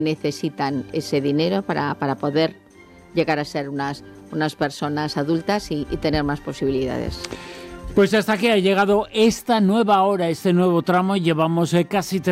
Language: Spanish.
necesitan ese dinero para poder llegar a ser unas personas adultas y tener más posibilidades. Pues hasta aquí ha llegado esta nueva hora, este nuevo tramo. Llevamos casi